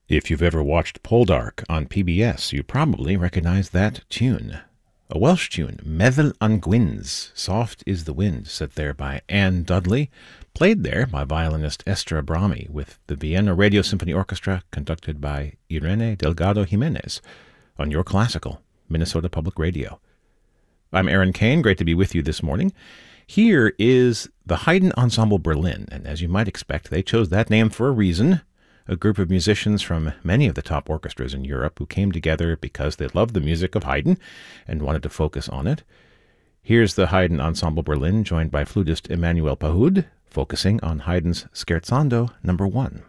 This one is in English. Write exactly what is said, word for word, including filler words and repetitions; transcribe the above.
If you've ever watched Poldark on P B S, you probably recognize that tune. A Welsh tune, Meddwl an Gwyn's, Soft is the Wind, set there by Anne Dudley, played there by violinist Esther Abrami with the Vienna Radio Symphony Orchestra, conducted by Irene Delgado Jimenez, on Your Classical, Minnesota Public Radio. I'm Aaron Kane, great to be with you this morning. Here is the Haydn Ensemble Berlin, and as you might expect, they chose that name for a reason. A group of musicians from many of the top orchestras in Europe who came together because they loved the music of Haydn and wanted to focus on it. Here's the Haydn Ensemble Berlin, joined by flutist Emmanuel Pahud, focusing on Haydn's Scherzando number one.